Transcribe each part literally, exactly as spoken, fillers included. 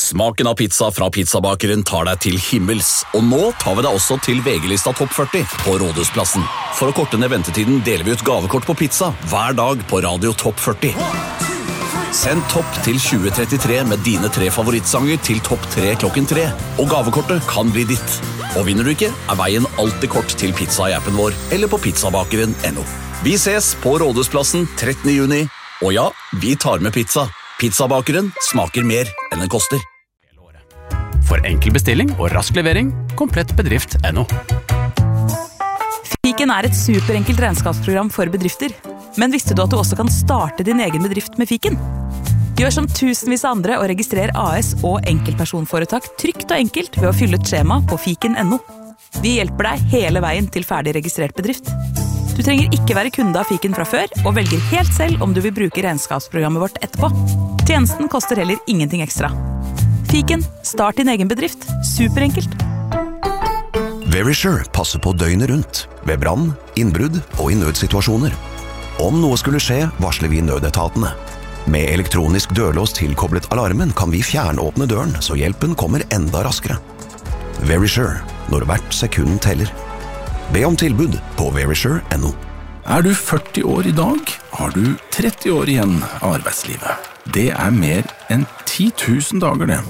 Smaken av pizza fra pizzabakeren tar deg til himmels, og nå tar vi deg også til V G-lista Topp førti på Rådhusplassen. For å korte ned ventetiden deler vi ut gavekort på pizza hver dag på Radio Topp førti. Send topp til tjue trettitre med dine tre favorittsanger til topp tre klokken tre, og gavekortet kan bli ditt. Og vinner du ikke, er veien alltid kort til pizza i appen vår, eller på pizzabakeren punktum no. Vi ses på Rådhusplassen trettende juni, og ja, vi tar med pizza. Pizzabakeren smaker mer enn den koster. For enkel bestilling og rask levering, komplett bedrift punktum no. Fiken er et superenkelt regnskapsprogram for bedrifter. Men visste du at du også kan starte din egen bedrift med Fiken? Gjør som tusenvis av andre og registrer A S og enkeltpersonforetak trygt og enkelt ved å fylle et skjema på fiken punktum no. Vi hjelper deg hele veien til ferdig registrert bedrift. Du trenger ikke være kunde av Fiken fra før, og velger helt selv om du vil bruke regnskapsprogrammet vårt etterpå. Tjenesten koster heller ingenting ekstra. Fiken, start din egen bedrift. Superenkelt. Verisure passer på døgnet rundt, ved brann, innbrudd og i nødsituasjoner. Om noe skulle skje, varsler vi nødetatene. Med elektronisk dørlås tilkoblet alarmen kan vi fjernåpne døren, så hjelpen kommer enda raskere. Verisure, når hvert sekund teller. Be om tilbud på verisure punktum no. Er du førti år i dag, har du tretti år igjen av arbeidslivet. Det er mer enn ti tusen dager det.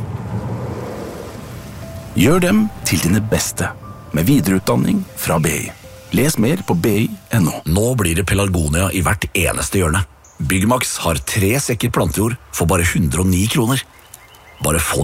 Gjør dem til dine beste, med videreutdanning fra B I. Les mer på b i punktum no. Nå blir det pelargonia i hvert eneste hjørne. Byggmax har tre sekker plantejord for bare hundre og ni kroner. Bare få